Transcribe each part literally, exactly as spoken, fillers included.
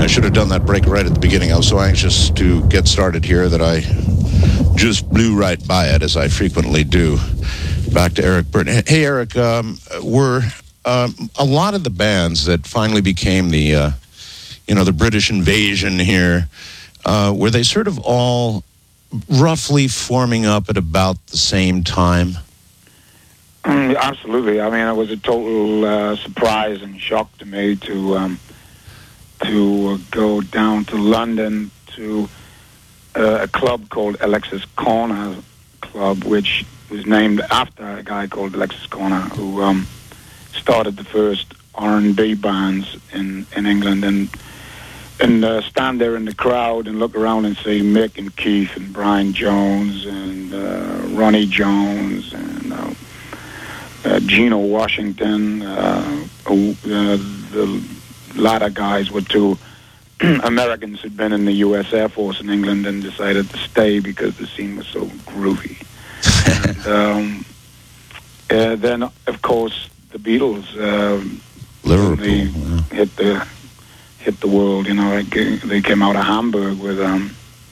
I should have done that break right at the beginning. I was so anxious to get started here that I just blew right by it, as I frequently do. Back to Eric Burdon. Hey, Eric, um, were um, a lot of the bands that finally became the, uh, you know, the British invasion here, uh, were they sort of all roughly forming up at about the same time? Mm, absolutely. I mean, it was a total uh, surprise and shock to me to um, to uh, go down to London to uh, a club called Alexis Corner Club, which was named after a guy called Alexis Corner, who um, started the first R and B bands in, in England, and and uh, stand there in the crowd and look around and see Mick and Keith and Brian Jones and uh, Ronnie Jones and uh, uh, Gino Washington. Uh, who, uh, the latter guys were two Americans who'd been in the U S Air Force in England and decided to stay because the scene was so groovy. and um, uh, then, of course, the Beatles uh, Liverpool they yeah. hit the hit the world. You know, like, they came out of Hamburg with um,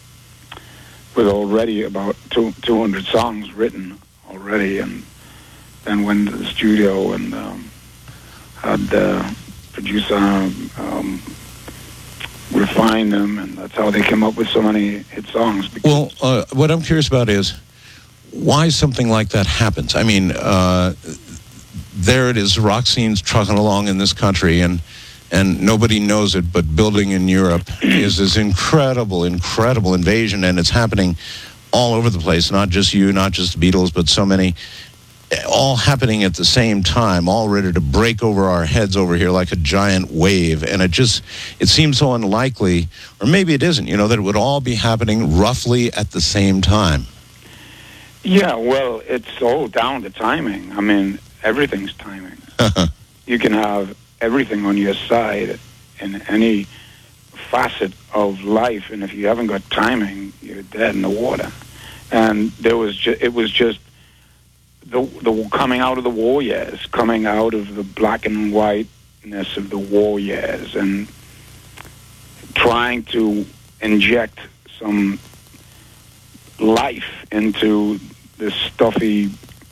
with already about two two hundred songs written already, and then went to the studio and um, had the producer um, refine them, and that's how they came up with so many hit songs. Well, uh, what I'm curious about is why something like that happens. I mean, uh, there it is, rock scene's trucking along in this country, and and nobody knows it, but building in Europe is this incredible, incredible invasion, and it's happening all over the place, not just you, not just the Beatles, but so many, all happening at the same time, all ready to break over our heads over here like a giant wave. And it just, it seems so unlikely, or maybe it isn't, you know, that it would all be happening roughly at the same time. Yeah, well, it's all down to timing. I mean, everything's timing. You can have everything on your side in any facet of life, and if you haven't got timing, you're dead in the water. And there was ju- it was just the the coming out of the war years, coming out of the black and whiteness of the war years, and trying to inject some life into this stuffy